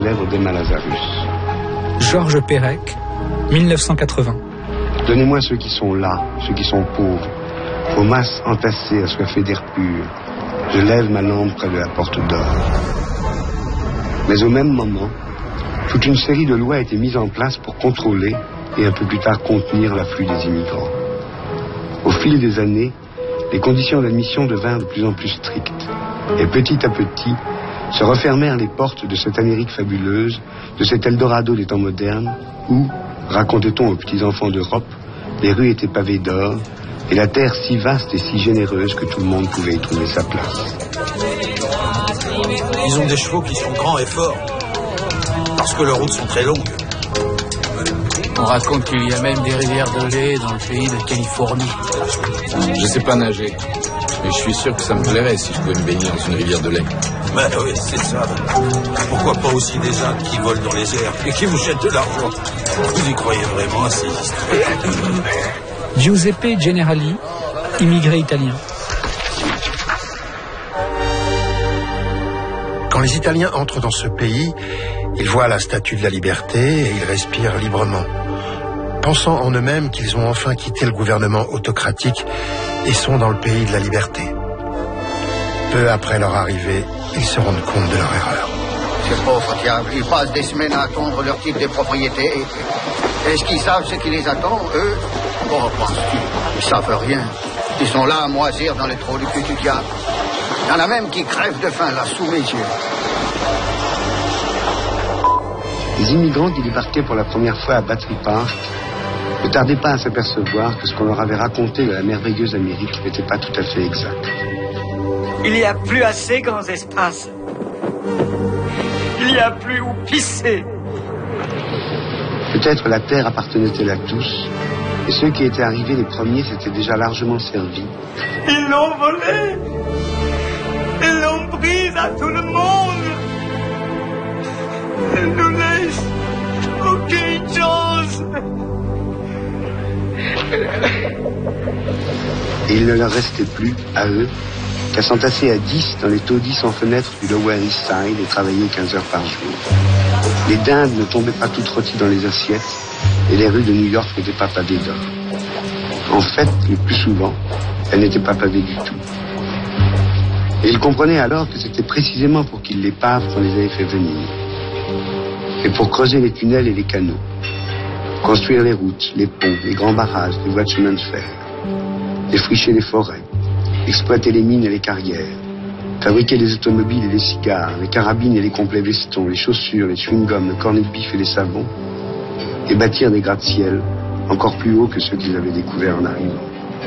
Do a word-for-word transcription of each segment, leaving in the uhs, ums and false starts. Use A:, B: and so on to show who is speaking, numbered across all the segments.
A: lèvres d'Emma Lazarus.
B: Georges Perec, mille neuf cent quatre-vingts.
A: Donnez-moi ceux qui sont là, ceux qui sont pauvres, aux masses entassées, assoiffées d'air pur. Je lève ma lampe près de la porte d'or. Mais au même moment, toute une série de lois a été mise en place pour contrôler et un peu plus tard contenir l'afflux des immigrants. Au fil des années, les conditions d'admission devinrent de plus en plus strictes. Et petit à petit, se refermèrent les portes de cette Amérique fabuleuse, de cet Eldorado des temps modernes, où, racontait-on aux petits-enfants d'Europe, les rues étaient pavées d'or, et la terre si vaste et si généreuse que tout le monde pouvait y trouver sa place.
C: Ils ont des chevaux qui sont grands et forts, parce que leurs routes sont très longues.
D: On raconte qu'il y a même des rivières de lait dans le pays de Californie.
E: Je sais pas nager, mais je suis sûr que ça me plairait si je pouvais me baigner dans une rivière de lait.
C: Ben oui, c'est ça. Pourquoi pas aussi des gens qui volent dans les airs et qui vous jettent de l'argent? Vous y croyez vraiment à ces histoires?
B: Giuseppe Generali, immigré italien.
F: Quand les Italiens entrent dans ce pays, ils voient la statue de la liberté et ils respirent librement, pensant en eux-mêmes qu'ils ont enfin quitté le gouvernement autocratique et sont dans le pays de la liberté. Peu après leur arrivée, ils se rendent compte de leur erreur.
G: Ces pauvres diables, ils passent des semaines à attendre leur type de propriété. Est-ce qu'ils savent ce qui les attend, eux? Oh, penses-tu? Ils savent rien. Ils sont là à moisir dans les trous du cul du diable. Il y en a même qui crèvent de faim, là, sous mes yeux.
A: Les immigrants qui débarquaient pour la première fois à Battery Park ne tardaient pas à s'apercevoir que ce qu'on leur avait raconté de la merveilleuse Amérique n'était pas tout à fait exact.
H: Il n'y a plus assez grands espaces. Il n'y a plus où pisser.
A: Peut-être la terre appartenait-elle à tous, et ceux qui étaient arrivés les premiers s'étaient déjà largement servis.
H: Ils l'ont volée. Ils l'ont prise à tout le monde. Ils nous laissent aucune chance.
A: Et il ne leur restait plus, à eux, qu'à s'entasser à dix dans les taudis sans fenêtre du Lower East Side et travailler quinze heures par jour. Les dindes ne tombaient pas toutes rôties dans les assiettes et les rues de New York n'étaient pas pavées d'or. En fait, le plus souvent, elles n'étaient pas pavées du tout. Et ils comprenaient alors que c'était précisément pour qu'ils les pavent qu'on les avait fait venir. Et pour creuser les tunnels et les canaux, construire les routes, les ponts, les grands barrages, les voies de chemin de fer, défricher les forêts, exploiter les mines et les carrières, fabriquer les automobiles et les cigares, les carabines et les complets vestons, les chaussures, les chewing-gums, le cornet de bif et les savons, et bâtir des gratte-ciel encore plus hauts que ceux qu'ils avaient découverts en arrivant.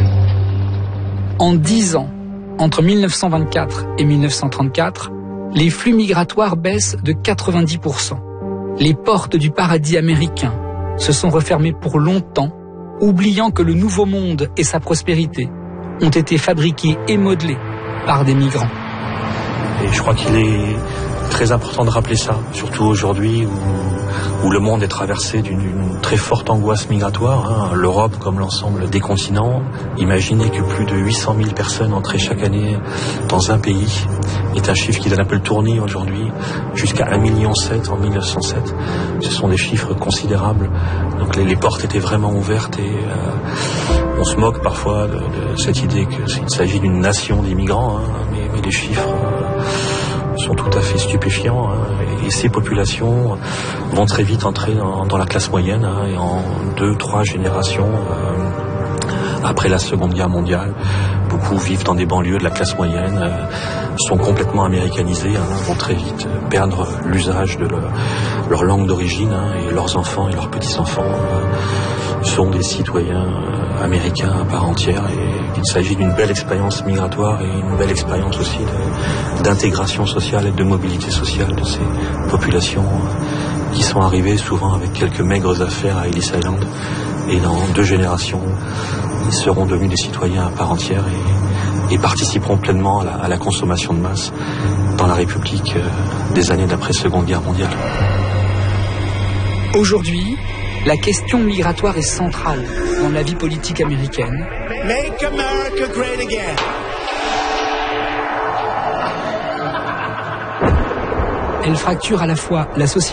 B: En dix ans, entre mille neuf cent vingt-quatre et mille neuf cent trente-quatre, les flux migratoires baissent de quatre-vingt-dix pour cent. Les portes du paradis américain se sont refermées pour longtemps, oubliant que le nouveau monde et sa prospérité ont été fabriqués et modelés par des migrants.
I: Et je crois qu'il est très important de rappeler ça, surtout aujourd'hui où, où le monde est traversé d'une très forte angoisse migratoire. Hein. L'Europe, comme l'ensemble des continents, imaginez que plus de huit cent mille personnes entraient chaque année dans un pays, est un chiffre qui donne un peu le tournis aujourd'hui, jusqu'à un virgule sept million en mille neuf cent sept. Ce sont des chiffres considérables. Donc les, les portes étaient vraiment ouvertes et euh, on se moque parfois de, de cette idée qu'il s'agit d'une nation d'immigrants, hein, mais, mais les chiffres euh, sont tout à fait stupéfiants, hein, et, et ces populations vont très vite entrer dans, dans la classe moyenne, hein, et en deux, trois générations euh, après la Seconde Guerre mondiale, beaucoup vivent dans des banlieues de la classe moyenne, euh, sont complètement américanisés, hein, vont très vite perdre l'usage de leur, leur langue d'origine, hein, et leurs enfants et leurs petits-enfants euh, sont des citoyens euh, américains à part entière. Et il s'agit d'une belle expérience migratoire et une belle expérience aussi d'intégration sociale et de mobilité sociale de ces populations euh, qui sont arrivées souvent avec quelques maigres affaires à Ellis Island. Et dans deux générations, ils seront devenus des citoyens à part entière et, et participeront pleinement à la, à la consommation de masse dans la République euh, des années d'après-Seconde Guerre mondiale.
B: Aujourd'hui, la question migratoire est centrale dans la vie politique américaine.
H: Make America great again.
B: Elle fracture à la fois la société